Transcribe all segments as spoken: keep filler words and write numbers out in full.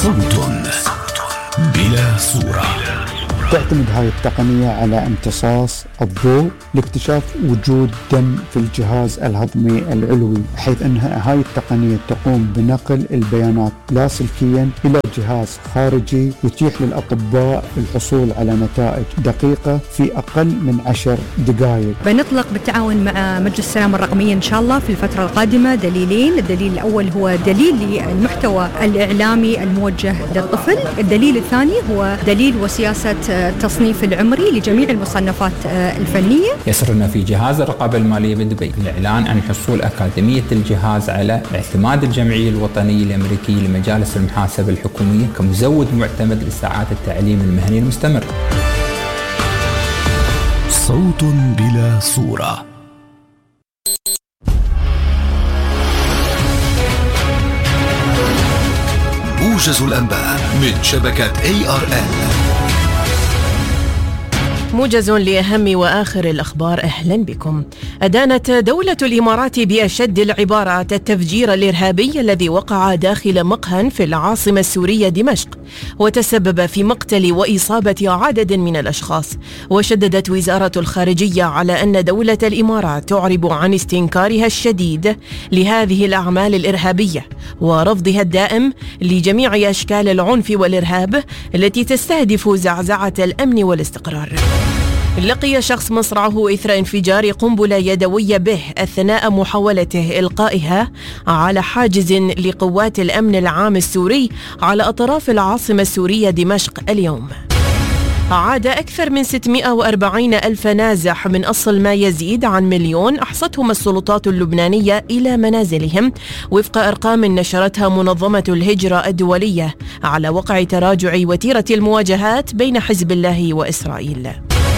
صوت بلا صورة. تعتمد هاي التقنية على امتصاص الضوء لاكتشاف وجود دم في الجهاز الهضمي العلوي، حيث أنها هاي التقنية تقوم بنقل البيانات لاسلكيا إلى جهاز خارجي يتيح للأطباء الحصول على نتائج دقيقة في أقل من عشر دقائق. بنطلق بالتعاون مع مجلس السلامة الرقمية إن شاء الله في الفترة القادمة دليلين. الدليل الأول هو دليل للمحتوى الإعلامي الموجه للطفل، الدليل الثاني هو دليل وسياسة التصنيف العمري لجميع المصنفات الفنية. يسرنا في جهاز الرقابة المالية بدبي الإعلان عن حصول أكاديمية الجهاز على اعتماد الجمعية الوطنية الأمريكية لمجالس المحاسبة الحكومية كمزود معتمد لساعات التعليم المهني المستمر. صوت بلا صورة. موجز الأنباء من شبكة إيه آر إل. موجز لأهم وآخر الأخبار. أهلا بكم. أدانت دولة الإمارات بأشد العبارات التفجير الإرهابي الذي وقع داخل مقهى في العاصمة السورية دمشق وتسبب في مقتل وإصابة عدد من الأشخاص. وشددت وزارة الخارجية على أن دولة الإمارات تعرب عن استنكارها الشديد لهذه الأعمال الإرهابية ورفضها الدائم لجميع أشكال العنف والإرهاب التي تستهدف زعزعة الأمن والاستقرار. لقي شخص مصرعه إثر انفجار قنبلة يدوية به أثناء محاولته إلقائها على حاجز لقوات الأمن العام السوري على أطراف العاصمة السورية دمشق اليوم. عاد أكثر من ستمائة وأربعين ألف نازح من أصل ما يزيد عن مليون أحصتهم السلطات اللبنانية إلى منازلهم وفق أرقام نشرتها منظمة الهجرة الدولية على وقع تراجع وتيرة المواجهات بين حزب الله وإسرائيل.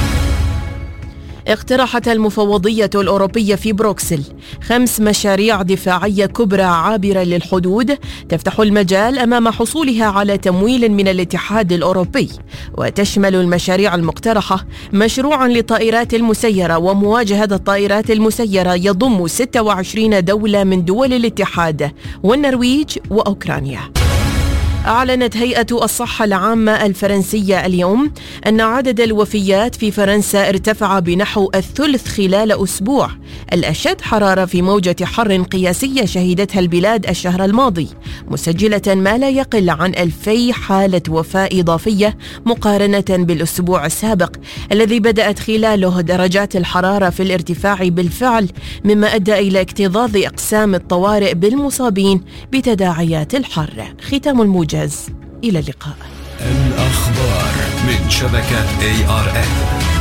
اقترحت المفوضية الأوروبية في بروكسل خمس مشاريع دفاعية كبرى عابرة للحدود تفتح المجال أمام حصولها على تمويل من الاتحاد الأوروبي، وتشمل المشاريع المقترحة مشروعا للطائرات المسيرة ومواجهة الطائرات المسيرة يضم ستة وعشرين دولة من دول الاتحاد والنرويج وأوكرانيا. أعلنت هيئة الصحة العامة الفرنسية اليوم أن عدد الوفيات في فرنسا ارتفع بنحو الثلث خلال أسبوع، الأشد حرارة في موجة حر قياسية شهدتها البلاد الشهر الماضي، مسجلة ما لا يقل عن ألفي حالة وفاة إضافية مقارنة بالأسبوع السابق الذي بدأت خلاله درجات الحرارة في الارتفاع بالفعل، مما أدى إلى اكتظاظ أقسام الطوارئ بالمصابين بتداعيات الحر. ختام الموجز، إلى اللقاء. الأخبار من شبكة إيه آر إل.